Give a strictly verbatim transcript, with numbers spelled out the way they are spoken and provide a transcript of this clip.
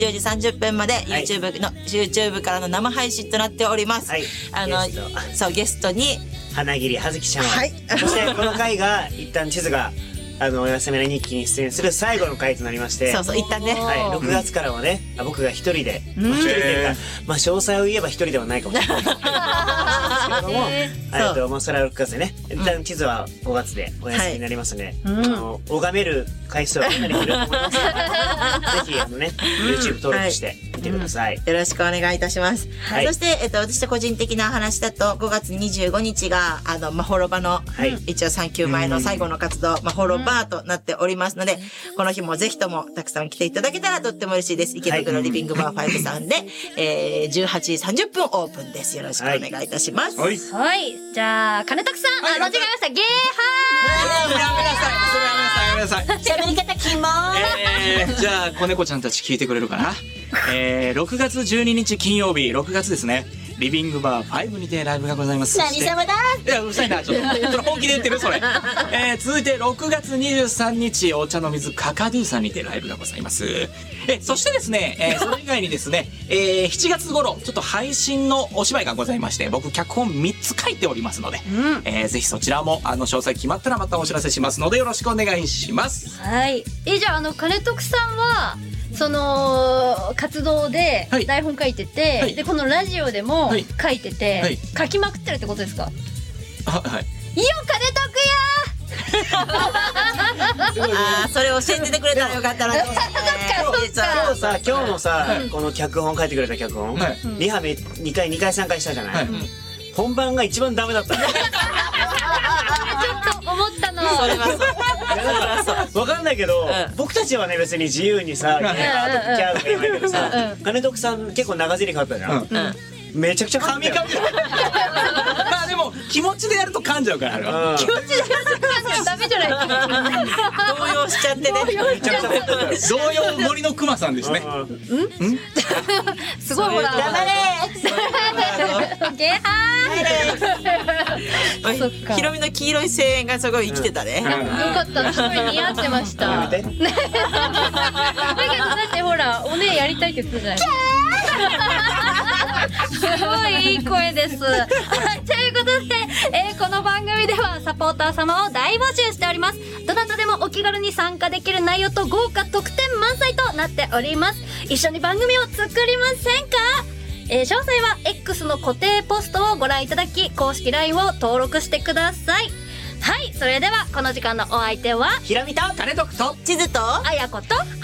じゅうじさんじゅっぷんまで YouTube の、はい、YouTube からの生配信となっております。はい、あのゲそうゲストに花桐葉月ちゃん、はい、そしてこの回が一旦地図があのおやすみな日記に出演する最後の回となりまして、 そうそう一旦ね、 はい、ろくがつからはね、うん、僕が一人で、一人でまあ詳細を言えば一人ではないかもしれないですけども、えっとまあそれはろくがつでね、一旦地図はごがつでお休みになりますので、はい、あの拝める回数はかなり減ると思いますので、ぜひあのね YouTube 登録して見てください、 うんはい、よろしくお願いいたします。はい、そしてえっと私と個人的な話だとごがつにじゅうごにちがあのまほろばの、はい、一応さん級前の最後の活動まほろばとなっておりますので、この日もぜひともたくさん来ていただけたらとっても嬉しいです。池袋リビングバーファイブさんで、えー、じゅうはちじさんじゅっぷんオープンです。よろしくお願いいたします。 はい。はい、じゃあ金徳さん、はい、あ間違えました。ゲーハー。 やめなさい。それやめなさい。やめなさい。 喋り方キモー。えー、じゃあ子猫ちゃんたち聞いてくれるかな。えー、ろくがつじゅうににち金曜日、ろくがつですね。リビングバーファイブにてライブがございます。 何様だ。 いやうるさいなちょっと。それ本気で言ってるそれ。えー、続いてろくがつにじゅうさんにちお茶の水カカドゥさんにてライブがございます。えそしてですね、えー、それ以外にですね、えー、しちがつ頃ちょっと配信のお芝居がございまして、僕脚本みっつ書いておりますので、うん、えー、ぜひそちらもあの詳細決まったらまたお知らせしますのでよろしくお願いします。 はい。えじゃああの金徳さんはその活動で台本書いてて、はい、でこのラジオでも書いてて、はい、書きまくってるってことですか？ あ、はい。 いいよ金徳やあそれ教えててくれたらよかったな。そっかそっか。今日さ今日のさ、はい、この脚本書いてくれた脚本、はい、リハめにかいにかいさんかいしたじゃない、はい、うん、本番が一番ダメだった。ちょっと思ったの。 それはそう。 わかんないけど、うん、僕たちはね別に自由にさ、ギャーとキャーとか言わないけどさ、うん、金徳さん結構長尻かかったじゃん。うん、めちゃくちゃ噛み噛み。 まあでも気持ちでやると噛んじゃうからあれは。 気持ちでやると噛んじゃダメじゃない。 動揺しちゃってね。 動揺森の熊さんですね。うん？ すごいほら。 黙れ。 ゲハー。ヒロミの黄色い声援がすごい生きてたね。 よかった。すごい似合ってました。だけどだってほらお姉やりたいって言ってたじゃない。すごいいい声です。ということで、えー、この番組ではサポーター様を大募集しております。どなたでもお気軽に参加できる内容と豪華特典満載となっております。一緒に番組を作りませんか？えー、詳細は X の固定ポストをご覧いただき、公式 ライン を登録してください。はい、それではこの時間のお相手はひろみと金徳と地図とあやこと